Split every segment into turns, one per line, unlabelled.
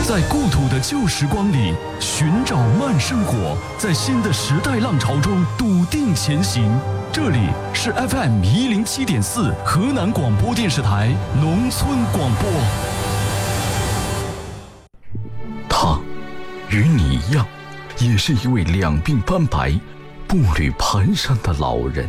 在故土的旧时光里寻找慢生活，在新的时代浪潮中笃定前行。这里是 FM107.4 河南广播电视台农村广播。他与你一样，也是一位两鬓斑白、步履蹒跚的老人。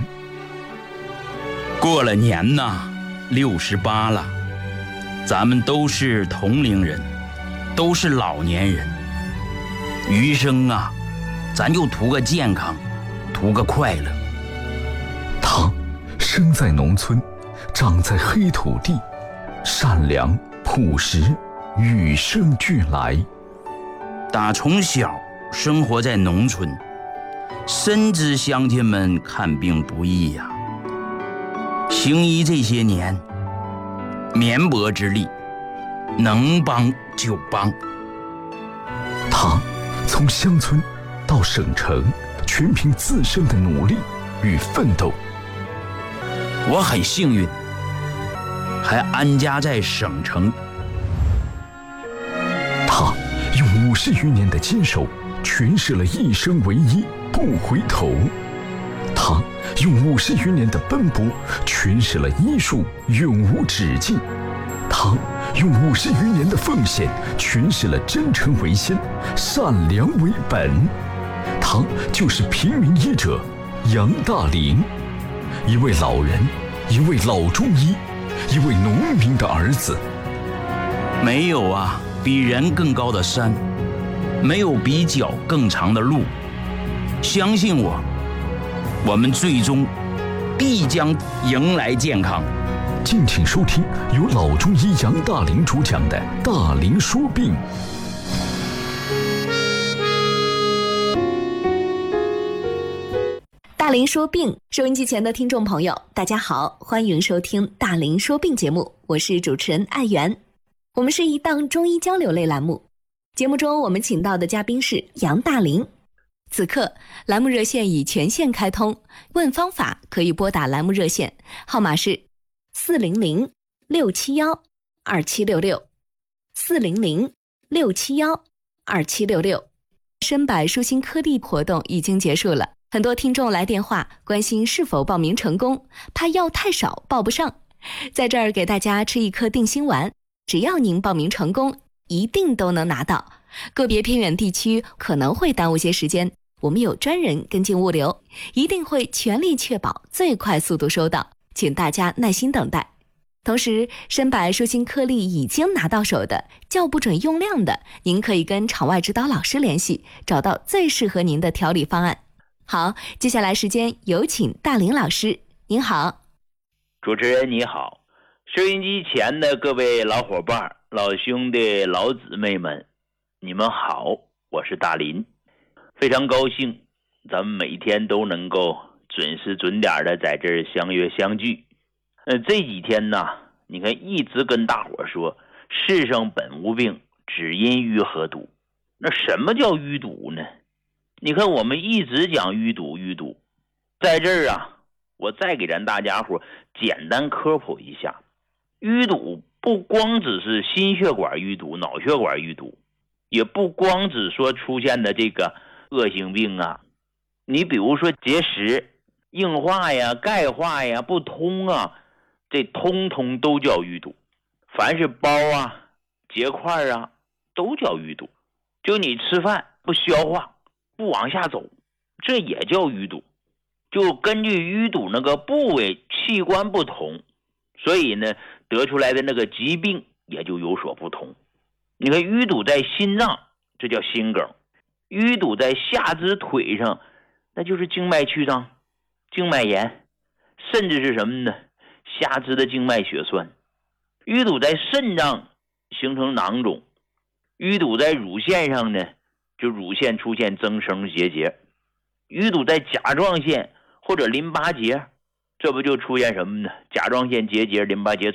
过了年呐，68了，咱们都是同龄人，都是老年人。余生啊，咱就图个健康，图个快乐。
他生在农村，长在黑土地，善良朴实，与生俱来。
打从小生活在农村，深知乡亲们看病不易呀。行医这些年，绵薄之力，能帮就帮。
他从乡村到省城，全凭自身的努力与奋斗。
我很幸运，还安家在省城。
他用50余年的坚守，诠释了一生为一，不回头。他用50余年的奔波，诠释了医术永无止境。他用50余年的奉献，诠释了真诚为先，善良为本。他就是平民医者杨大林，一位老人，一位老中医，一位农民的儿子。
没有啊比人更高的山，没有比脚更长的路。相信我，我们最终必将迎来健康。
敬请收听由老中医杨大林主讲的《大林说病》。
大林说病，收音机前的听众朋友，大家好，欢迎收听大林说病节目，我是主持人艾媛。我们是一档中医交流类栏目，节目中我们请到的嘉宾是杨大林。此刻栏目热线已全线开通，问方法可以拨打栏目热线，号码是400-671-2766 400-671-2766。深柏舒心颗粒活动已经结束了，很多听众来电话关心是否报名成功，怕药太少报不上。在这儿给大家吃一颗定心丸，只要您报名成功，一定都能拿到。个别偏远地区可能会耽误些时间，我们有专人跟进物流，一定会全力确保最快速度收到，请大家耐心等待。同时，深柏舒心颗粒已经拿到手的，叫不准用量的，您可以跟场外指导老师联系，找到最适合您的调理方案。好，接下来时间有请大林老师。您好。
主持人你好，收音机前的各位老伙伴、老兄弟、老姊妹们，你们好，我是大林。非常高兴咱们每天都能够准时准点的在这儿相约相聚。这几天呢，你看一直跟大伙说世上本无病，只因淤和堵。那什么叫淤堵呢？你看我们一直讲淤堵，在这儿啊，我再给咱大家伙简单科普一下。淤堵不光只是心血管淤堵、脑血管淤堵，也不光只说出现的这个恶性病啊，你比如说结石、硬化呀、钙化呀、不通啊，这通通都叫淤堵。凡是包啊、结块啊，都叫淤堵。就你吃饭不消化，不往下走，这也叫淤堵。就根据淤堵那个部位器官不同，所以呢得出来的那个疾病也就有所不同。你看淤堵在心脏，这叫心梗；淤堵在下肢腿上，那就是静脉曲张、静脉炎，甚至是什么呢？下肢的静脉血栓。淤堵在肾脏形成囊肿，淤堵在乳腺上呢，就乳腺出现增生结节。淤堵在甲状腺或者淋巴结，这不就出现什么呢？甲状腺结节、淋巴结